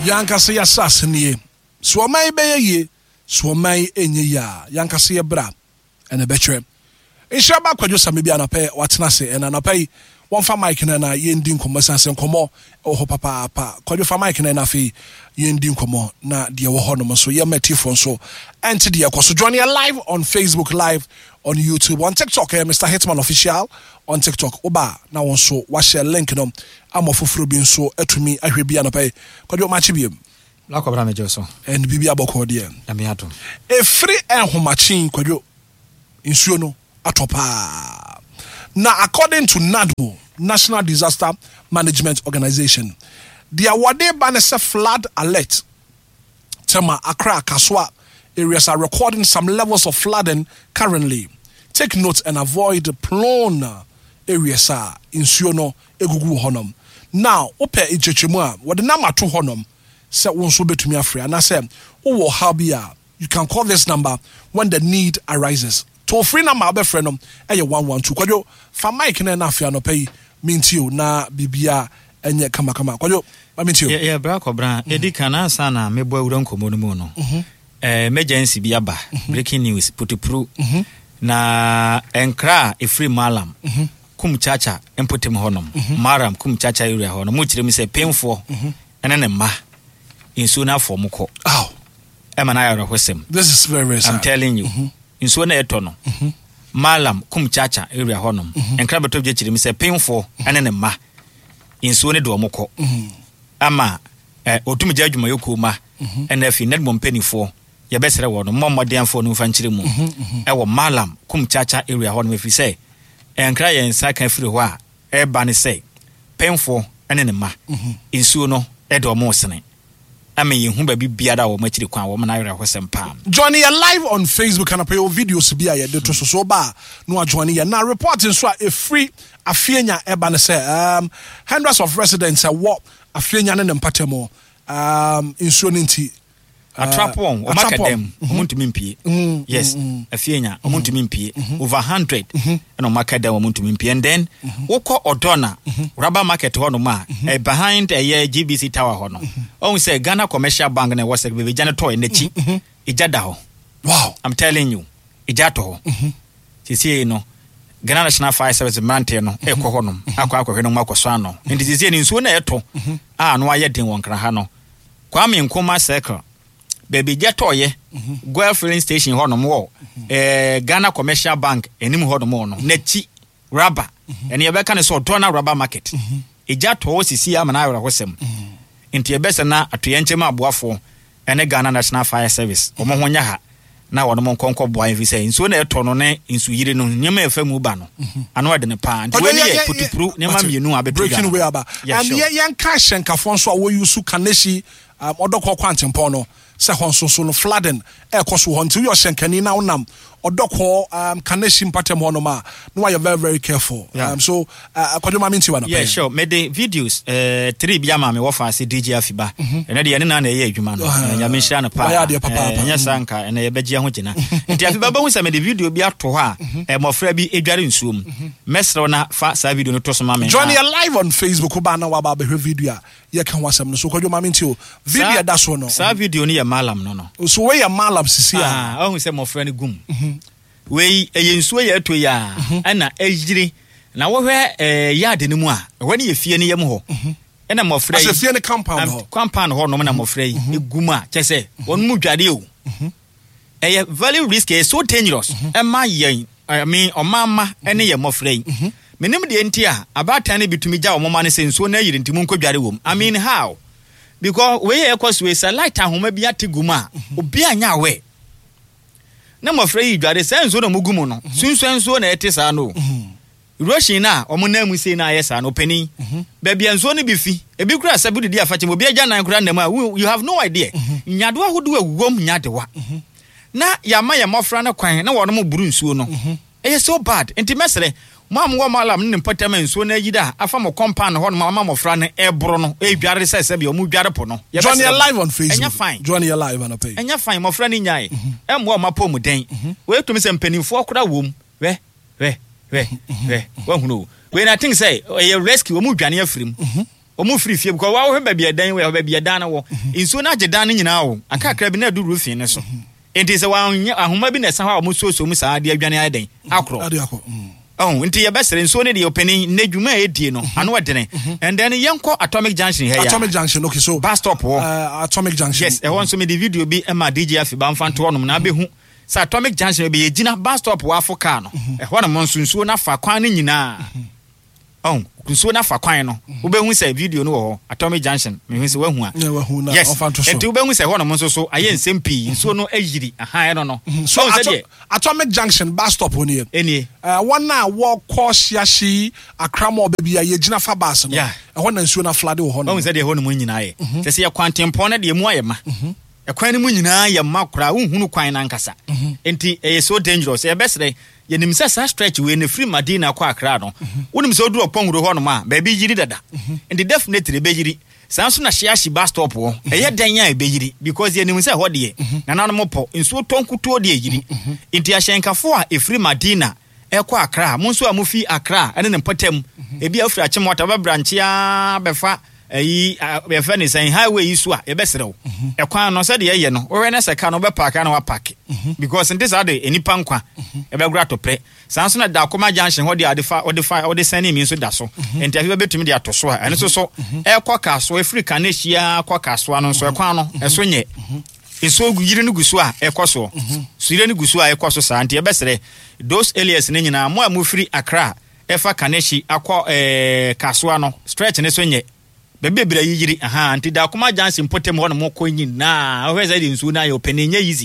Yankase assassinate. So my baye, so my enya, Yankase bra, and a betre. In Shabba Quajosa maybe an apay, what's nase, and an apay, one for Mike and I, Yendin Commerce and Como, oh papa, Quajo for Mike and Afi, Yendin Como, na dear Wahonoma, so you're my Tifon so, and to the so join you live on Facebook Live, on YouTube, on TikTok, Mr. Hitman Official, on TikTok, Oba, now also, wash your link, no, I'm off of Rubin, so to me, I will be an apay, Quajo Machibium. Black Obrame Joso And Bibi Abocordia. Amiato. A free and homachin, Quajo, in Suno. Atopa. Now, according to NADO, National Disaster Management Organization, the Awade Banese flood alert, Tema, Accra, Kaswa areas are recording some levels of flooding currently. Take note and avoid prone areas in Siono, Egugu Honum. Now, Ope Ijechimua, what the number 2 Honum, said one so to me free, and I said, oh, Habia, you can call this number when the need arises. To free number abe friend no eye 112 kwadwo fa mic na afia no pay mintio na bibia enye kama kwadwo ma mintio ya bra kobra edi kana sana mebo awura nkomo no mu no emergency bi aba breaking news putipru na enkra free malam kum chacha empotem honom maram kum chacha area honom mu kire mi se painful ene ne ma insu na for mko ema na yaro hwesem. This is very sad. I'm telling you. Inso na eto no malam kum chacha area honom enkra beto je chiri mi se painful ene ne ma inso ne do mokọ ama otum je adwuma yoku ma ene afi net mom penifo ye besere wo no mommodianfo no fa nchire mu wo malam kum chacha area honom afi se enkra ye nsa kan firi ho a ba ne se painful ene ne ma inso no edo mo sene ame yehu ba bibiada wo machiri kwan wo na yere hwesem pam. Johnny you live on Facebook and apay videos bi aye de to so ba no Johnny you now reporting so a free afienya eba ne say hundreds of residents what afienya ne mpatemo insurance atrapon o makadem omuntumi mpie yes afienya omuntumi mpie over 100 and o makadem omuntumi mpie and then woko odona rubber market ho no ma behind a GBC tower ho no o say Ghana Commercial Bank na was be jana toy nechi ijada ho. Wow, I'm telling you ijato ho sisi no Ghana National Fire Service mante no ekọ ho no akwa no makoso ano ndi sisi ni nsuo na eto no aye den won kra ha no Kwame Nkrumah circle baby jetoye Goil filling station ho no mo Ghana Commercial Bank enim ho no mo no nachi rubber ene ye beka ne so dona rubber market ejato sisi ama na awra hosem enti ebese na atoye nchema aboafo ene Ghana National Fire Service omo ho nya ha na wono mo nkonko boa enfi say nso na eto no ne nsu yire no nyema efa mu ba no ano ade ne pa nti we ne putupru nyema mienu abetu breaking way aba and yan cash nkafo nso a wo yusu kaneshi odokọ kwantempo no se honso no flooding ekoso ho nti yo shenkani na wonam odokọ kaneshi mpatem ho no ma no are very very careful so akwadoma minti wana yeah sure me the videos 3 bia ma me wo fa se DJ Afiba ene de na ye adwuma no nya me hira na pa nya sanka ene ye begia ho gina nti Afiba ba hu se me the video bi ato ha mofra bi edware nsuom mesro na fa sa video no to so ma me join you live on Facebook ba na wa ba be video a ye kan wasam no so kwadoma minti o video da so no sa video ni ya malam no so we ya malam sisi a hu se mofra ni gum we eyensuo ye to ya ana ejiri na wo hwe yard ni mu a wani ye fie ni yem ho ena mofra yi fie ni compound ho no na mofra yi eguma chese won mu dwade o very risky so dangerous ma yen I mean omama ene ye mofra yi menim de enti a abata ne bitumi ja omama ne sensuo na yiri ntimu nkodware wom I mean how because we ye ekos we say light ahoma bi ateguma obi anya we na mofra yi dware senso na mugumu no sunsuanso na etesa no Russian na omonamu sei na ayesa no pani baby enso no bi fi ebi kura sabu di afache obi agya nan kura ndem a you have no idea nyado ahodo awuwom nyadewa na yama ya mofra na kwan na wono mo buru nsuo no so bad enti mesere mam wo malam ne mpatama nsuo na yida afa mo compound ho no mama mofra na ebro no edware sese bi o mu dware po no join you live on Facebook join you live on a page enya fine mofra ni nyae emwo mapo mu den we to me se mpanimfo kura wom we wahunu we na think say rescue o mu dwane afirim omu free fie because wa wo baby edan we baby edan wo nsuo na agedan nyina wo akakra bi na du roofing ne so enti se wa ahoma bi na sa ha omu so mu sa de adwane adan akro nti ye besere nsuo ne de openi na dwuma edie no ano odene and then yenko Atomic Junction here Atomic Junction okay so bus stop wo Atomic Junction yes e won so me the video bi e ma DJ Afiba mfanto honom na behu sa Atomic Junction be yegina bus stop wo afoka no e ho na monsunsuo na fa kwan ne nyina kunsuo na fa kwan no wo behu say video no wo Atomic Junction me hu say wahu a wahu na mfanto so enti wo behu say ho na monso so aye nsempi nsuo no ayiri aha no so Atomic Junction bus stop woni eni one na wo course yashi akramo baby ya yegina fa bus no e ho na nsuo na flood wo ho no wo say de ho no mu nyina ye se ye kwantempo na de mu ayema ekwan mu nyina ye makora unhunu kwan na nkasa enti e so dangerous e besre ye nim say stretch we ne free Madina kwa Accra no wonim say odu opongro ho no ma ba bi yiri dada enti definitely be yiri sanso na hia bus stop wo e ye dan ya be yiri because ye nim say ho de na nanu mopo nso tonkuto de yiri enti ahyenkafo a e free Madina e kwa Accra mo nso amufi Accra ene ne potem e bia free achemota ba branch ya befa ayi be fa ni say highway isu a e beserew e kwan no say de ye no we na se ka no be park na wa park because this are the enipa nkwa e be gura to pre sanso na da Akoma Junction ho de ode sani mi so da so enti afi be betumi de atoso a ene so e kwa kaso e free kanehia kwa kaso no so e kwan no e so nye eso yiri no guso a e koso so yiri no guso a e koso sa enti e besere those alias ne nyina mo amu free Accra e fa kaneshi akọ kaso no stretch ne so nye bebe bira yiri anti da Akoma Junction potem ho no mo ko nyina o hweza de nsu na yo penenya easy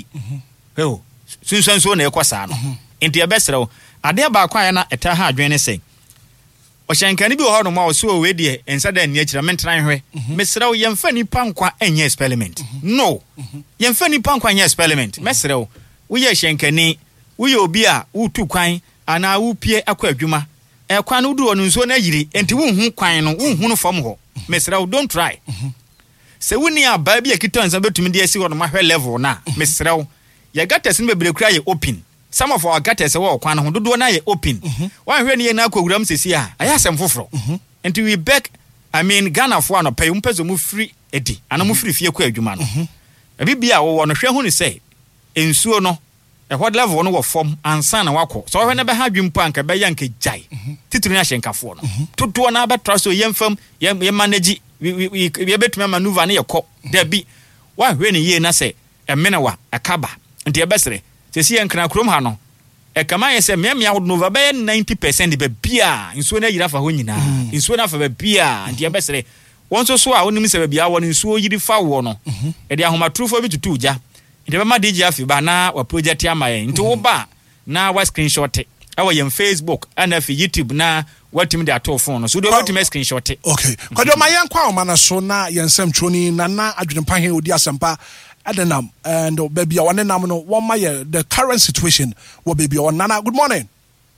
sunsunso na ekosa no enti e besere ade ba kwa ya na eta ha adwen ne sei o hyenkani bi ho no ma o so we de ensa da ni akira mentran hwe mesere yemfa nipa nkwa enye experiment no yemfa nipa nkwa enye experiment mesere wo ye hyenkani wo ye obi a utu kwan ana wo pie akwa adwuma e kwan no du onu nso na yiri enti wo hu kwan no wo hu no fam ho mesere don't try se woni aba bi akiton sa betumi de asi ho no mahwe level na mesere ya gates no bebre kura ye open some of our gates we kwan ho dodo na ye open wan hwe ne ye na akowuram sesi a ayasem foforo enti we beg Ghana for no pay umpezo mu free edi ana mu free fie kwa adwuma no bibia wo no hwe hu ni say ensuo no e hot level no wo form ansa na wako so hwe na be ha dwumpo anka be yanka jai titiri na hyenkafo no toto na be traso yemfam ye manage we betumi maneuver na ye kɔ da bi wa hwe ne ye na say emene wa akaba nti e besere sesi enkra krom ha no e kama ye se memia wo no be 90% be bia nsuo na yira fa ho nyina nsuo na fa be bia nti e besere wonso so a wonim se be bia wo nsuo yiri fa wo no e de ahomatrofo bi tutu ja nti be ma DJ Afiba na wa project amaye nti wo ba na wa screenshot awo yem Facebook and fi YouTube na watim de ato phone no so do watim screenshot okay kwado ma yen kwa o mana so na yensem twoni na adwenempa he odi asempa Adenam and baby one nam no one my the current situation what baby on Nana good morning.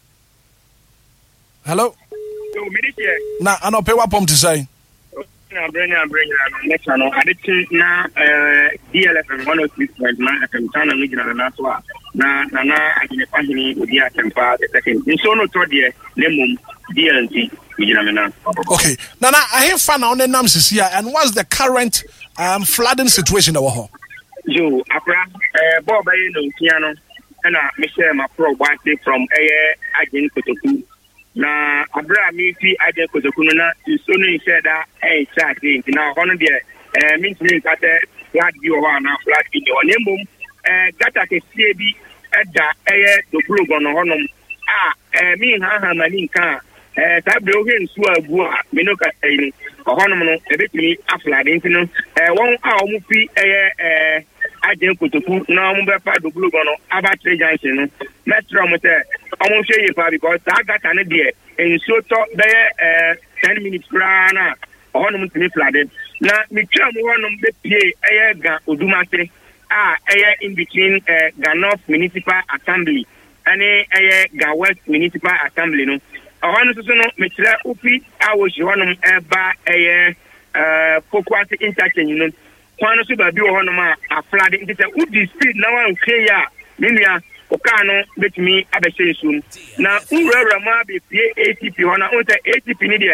Hello. Na ano pay what to say. Na bring next one I did na DLFM 106.9 FM Tana Regional na so na aginepa hini odi atempa the second. So no to there lemum DLNT regional na. Okay. Nana I hear fan on the nam here and what's the current flooding situation over here? Yo, Accra, Bob, no piano, and Michelle Macro, from Agent Kotoku. Na Abra, me, Agent Kotokuna, is only said that, exactly. Now, one of the means that flat view on a flat video on Embum, Gata CB at the blue on Honum. Me and her, Maninka, Tablogan, Sua Gua, Minoka, Honum, a bit me, a flat incident, 1 hour movie, Agent Kutuku, now Mumba do blue gono, about 3 Junction, Metro Motel, almost say because I got an idea, and so talk there 10 minutes rana, ornament to me flooded. Now, me tell one of the PA, Udumate, in between Ganoff Municipal Assembly, and West Municipal Assembly. No, I want to know, Mr. Upi, I was one of Pokwasi interchange, you know. Kwano so ba bi wo no ma aflade nti se udi speed na wan hwe ya menua okano betimi abehye sum na unwura ma be pie ATP ho na unta ATP ni de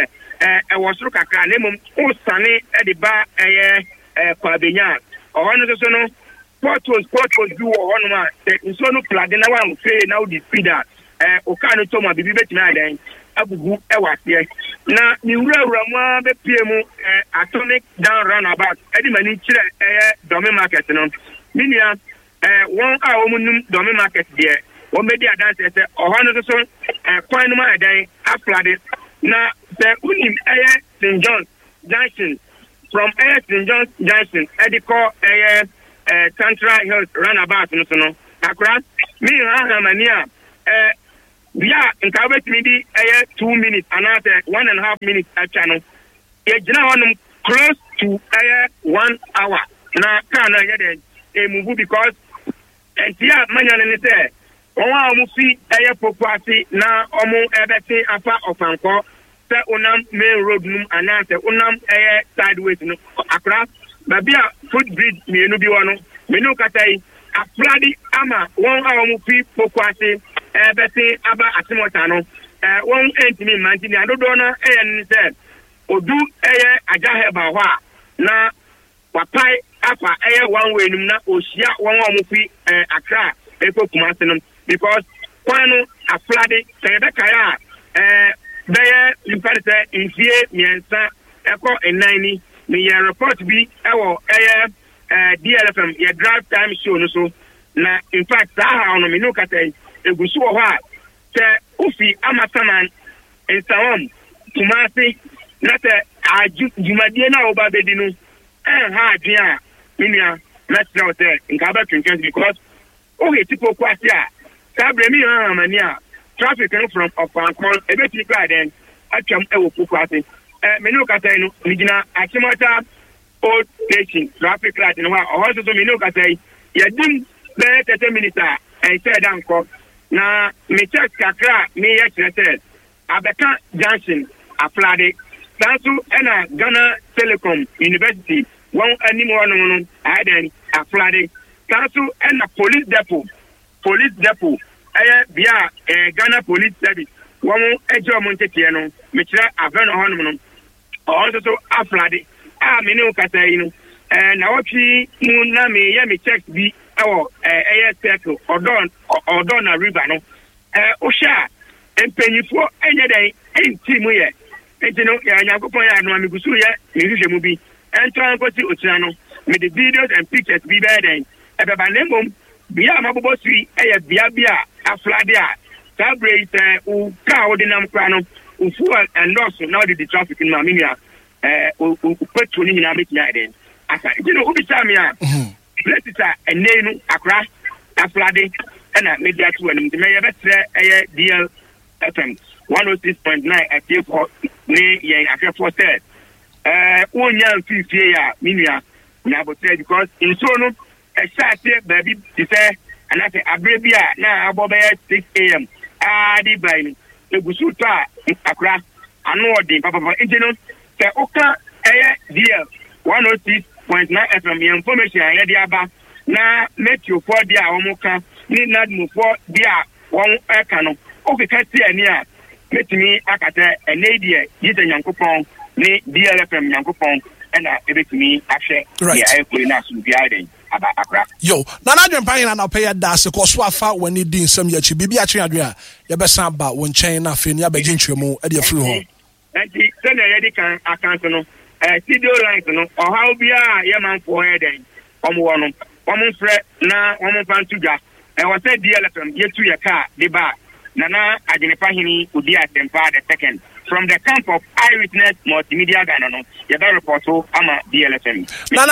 was look at Cranum, who sunny at the bar, Quabignan, or one of the son. What was do on one, the son of Pladina one say now the speeder, Okano Toma, the Bibet Nine, Abu Ewas, yes. Now, you will run the PMO atomic down roundabout, Eddie Manicha, domain market, Minia, 1 hour domain market there. One media dance or 100 son, point my day, I flooded. Now, the Unim Air St. John's Junction from Air St. John's Junction, Eddie call Central Hills roundabout, no, across me, Mania, yeah, in Calvert Midi, 2 minutes, another 1.5 minutes at channel. It's now close to 1 hour. Now, can I get a move because and yeah, Manan is there. Oh, see a property now, almost everything after of Anko. Say Unam main road, and answer Unam sideways across. Babia footbridge, me no be one. Me no katai. A floody ama 1 hour movie property. Everything about Asimotano. One entity Mantini, I don't know, and said, or do a Jaheba. Now, Wapai, Apa, 1 way, or Shia, 1 movie, Accra, Epo Kumasinum, because Quano, a flooded, Rebecca, there, you can say, in fear, Miansa, Echo, and 90, me report be our DLFM, your drive time show, so. Now, in fact, that on me look at Egusu wa te ufi amasaman ensawam tumasi na te jumadie na oba bedinu ha adua minia na tell te nka ba twentwent because okay tipo kwasi a sabre mi ha mani a traffic from Ofankol ebeti kra den atwam ewo kwasi me no ka say no nigina Akimota old station traffic light no ha o so me no ka say yadim be 30 minutes and said anko na me check kakra me yesterday Abeka Junction a flooded Sansu ena Ghana Telecom University one anymore no I then a flooded Sansu ena police depot bia Ghana Police Service one ejo montetie no me kira aveno hono also a flooded me no kata yi no na watchi mu na me check bi our circle or don a river no osha empenyifo enye den enti mu ye enti no ya nyakopon ya no amigusu ye nihwe mu bi entran kwoti otira no me the videos and pictures bi be den ebeba nembom bia mabobo sui bia aflade a sabre u ka odinam kra no ufu and also now the traffic in mamia u petrol ni na metia den asa you know ubi samia let's say a name Accra, a flooding, and a media to an better DL FM 106.9 at T4 near Accra for said. 1 year 50 year, Minia, Nabo said, because in Sono, a shot here, baby, to say, and I say, Abrabia, now about 6 a.m. The by the Gusuta in Accra, I know the Papa Indian, the Oka DL 106. 0.9 FM information ya dia ba na metro for dia omuka ni nadmu for dia won eka no o ke kasi ani a metimi akata enedie yite nyankopon ni DLFM nyankopon na ebetimi ahwe ya ekuri na so bia den aba akra yo na adwempan na pay da se ko so afa wani din sam ya chi bibia atwe adwe a ye besan ba won chen na fe ni abagye ntwemu e de afiri ho enti se na ye di kan akanto no studio lines no or how be a man for heading one fre na one fan to ga and what said DLFM ye to your car the bar nana agenipa hini udi atempa the second from the camp of Eyewitness Multimedia Ghana no ye da report so ama DLFM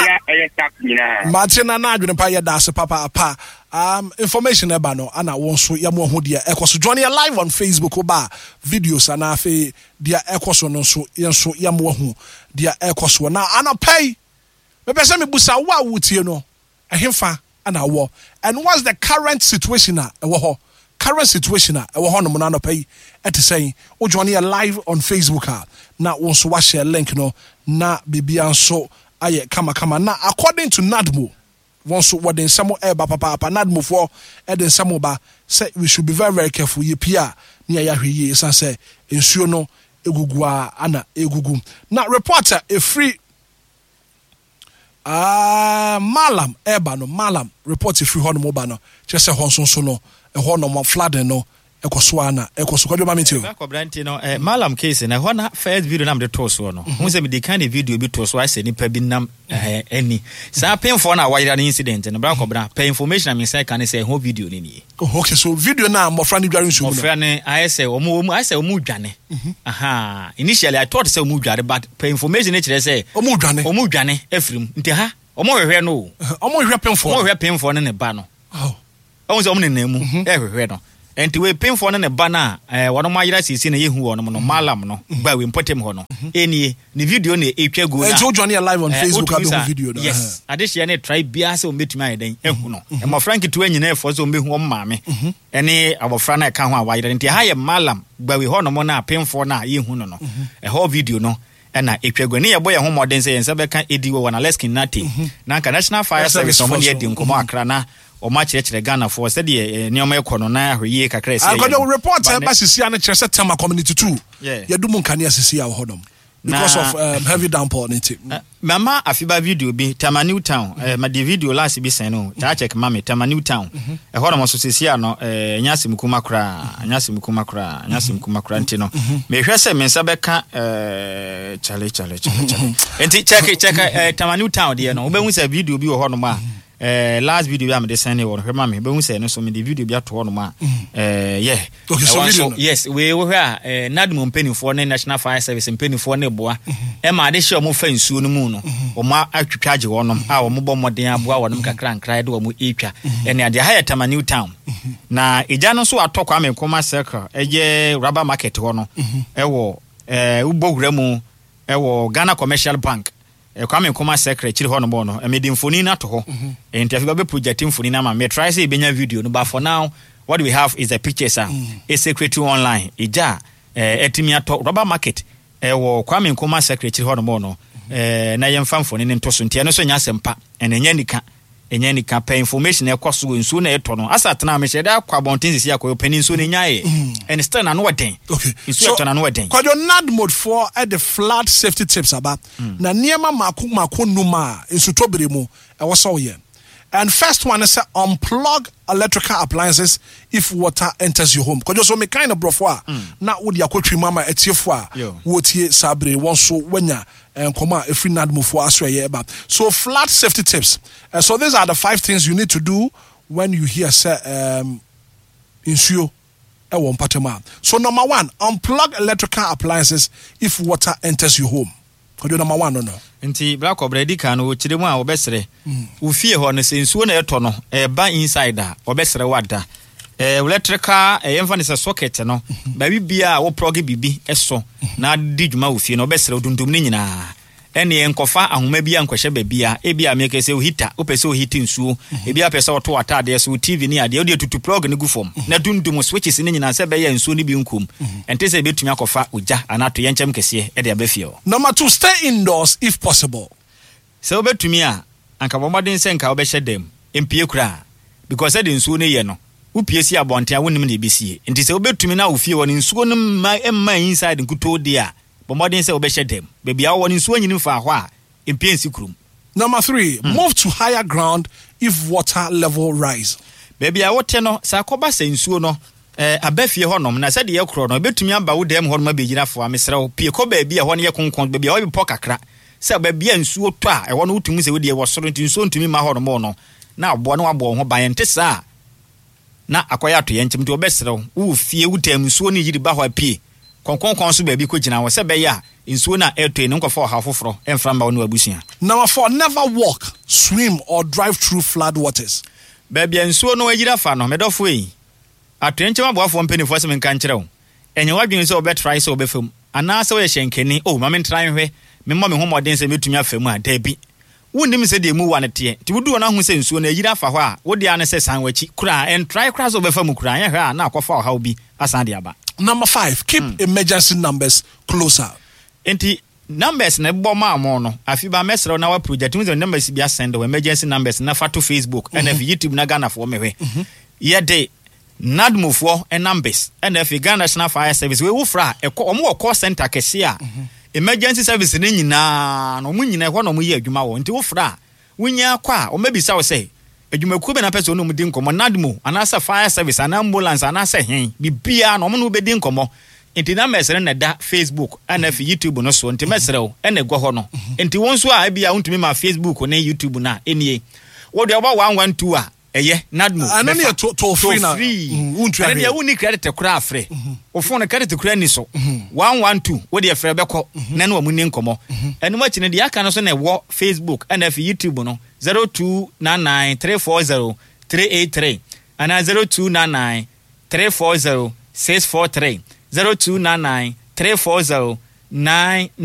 nana Martina na agenipa ye da se papa information eba no ana won so ya mo ho dia ekoso join you live on Facebook oba videos ana fe dia ekoso no so yenso ya mo ho dia ekoso na ana pay me pese me busa wa wutie no ehemfa ana wo and what's the current situation na ewo ho current situation na ewo ho no na pay et say o join you live on Facebook na won so wa share link no na bibia so aye kama na according to Nadmo once what in some papa Nadmo for Eden Samoba say we should be very careful ye pia near ya he say insuo no egugua ana egugu na reporter a free malam eba no malam report a free hono moba no just say honso no e hono mo flooding no ekoso ana ekoso kwadwo ma metio akobranti no malam case na hona first video nam de to so no hu se me de kind video bi to so I say nipa bi nam any sa painful na wire incident no bra kobra pay information am say kan say ho video ni ni okay so video na mo fra ni dware nsu mo fra ni I say omu dwane aha initially I thought say omu dware but pay information e kire say omu dwane afrim nti ha omu hwehwe no omu hwehwe painful ne ba no oh omu se omu ne namu hwehwe no enti we painful ne ba na wono ma yira sisi na yehu wono no malam no ba we importem ho no enie ni video na etwa go na enti Johnny live on Facebook ado video no yes adehia ne try bia se o metumi ayeden ehu no e mo frank to anyina efo so mehu o maame ene abofra na ka ho a wayira enti ha ye malam ba we ho no mo na painful na yehu no no e ho video no na etwa go ne ye boye ho modern say ense be ka ediwo na leskin nati na ka National Fire Service mo ne di nkomo akra na o ma kire Ghana for said the neoma ekono na ahwe kakra ese I got a report by sisi ana kire Tema community 2 ya dumu nkane asisi ya hodom because of heavy downpour niti mama afiba video bi Tema New Town ma the video last bi sen no ta check mama Tema New Town e hodom so sisi ano nyasim kuma kra nti no me hwe se me nsa beka chale enti check Tema New Town de no obehu se video bi wo hodom a last video bi am de send won hwe mama be hu say no so me the video bi ato no ma yeah okay so video no. Yes we hwe nadmo mpenifo ne National Fire Service mpenifo ne boa e ma de hye o mo fa nsuo no mu no o ma atwitwaje wonom a o mo bo moden aboa wonom kakra nkra de o mo etwa ene ade ha ya Tema New Town na eja no so atokwa me koma circle eje rubber market ho no e wo ubogura mu e wo Ghana Commercial Bank Kwame Nkrumah secretary ho no bo no me di mfoni na to ho interview be project mfoni na ma me try say benya video no but for now what we have is a picture sir a secretary online ija etimi ato rubber market wo Kwame Nkrumah secretary ho no bo no na yemfa mfoni ne ntoso ntia no so nya sempa enya nika pay information e kwaso nsu na eto no asatena me sheda kwa bontin sisi akoyo pani nsu ne nyae and still na no weden okay so eto na no weden kwa nad mode 4 at the flood safety tips aba na niema mako numa nsu tobere mu e wo so ye and first one is unplug electrical appliances if water enters your home because so me kind of brofo na wo dia kwatwi mama etiefo a wo tie sabre won so wanya nkoma every nadmufo asweye eba so flood safety tips so these are the 5 things you need to do when you hear say insuo e won patema so number 1 unplug electrical appliances if water enters your home because number 1 no nti black obredi kan wo kiremu a obesere wo fie ho no sensuo na eto no ba inside a obesere wada electrical yemfa ne socket no ba bibia wo plug bibi eso na di dwuma wo fie no obesere dundum ni nyina ene enkofa ahoma bia nkwahye babia ebia meke se wo hita opese wo hiti nsuo ebia pese wo to atade so TV ni ade ode tutu plug ne gu fom na dundum switches ni nyina se be ya nsuo ni bi nkum ente se betumi akofa oja anato yenchem kese ede abafie o number 2 stay indoors if possible se obetumi a anka bomoden se nka obehye dem empie kura because ede nsuo ne ye no upie si abonte a wonim na ebesie enti se obetumi na ofie wo ne nsuo no ma inside nkuto de a bomoden se obehye dem bebia wo ne nsuo nyinim fa ho a empie nsi krum. Number 3 move to higher ground if water level rise bebia wote no sa akoba se nsuo no abafie honom na se de ye kro no betumi aba wo dem honom abegyina fo amesere wo pie ko ba bia ho ne ye konkon bebia wo bi po kakra se babia nsuo to a e wo no wutumi se wo de wo soro nsuo ntumi ma honom no na abo no abo ho ban ente sa na akoya to ye ntim to obesere wo fie wutam nsuo ne yiri ba ho apie konkon so ba bi ko gina wo se be ya nsuo na eto ne nkofo ha foforo emfra mba wo no abusia. Number 4 never walk, swim or drive through flood waters babia nsuo no ayira fa no medofo yi atwenche maboafo mpenifo se menka nkyerɛw enye wadwen se obetry se obefam ana se wo hyenkeni o mame ntran hwe memmo me homoden se metumi afamu a da bi wonnim se de mu wa ne te ti wudu na hu se nsuo na ayira fa hɔ a wo de ane se san wachi kura en try kura se obefam kura anya hwe a na akɔfa ɔha obi asan de aba. Number 5 keep emergency numbers closer enti numbers na bo ma mo no afi ba mesro na wa project mu numbers bi asend emergency numbers na fa to Facebook and if YouTube na Ghana for mehwe ye de NADMO and numbers and if Ghana National Fire Service we will fra a call center kesia emergency service ni na no mu nyina ho no mu ye adwuma wo nti wo fra wonya kwa o maybe say adwumaku be na person no mu di nkomo NADMO anasa fire service ana ambulance anasa hen bibia no mu be di nkomo nti na mesere na da Facebook and if YouTube no so nti mesere wo na egwo ho no nti won so a bia wontumi ma Facebook na YouTube na enie wo de oba 112 a eye NADMO anani to free na untu ade ya uni credit kura afre o phone credit kura ni so 112 wo de afre beko na na mu ni nkomo enu ma chine de aka no so na wo Facebook and if YouTube no 0299340383 ana 0299340643 02993409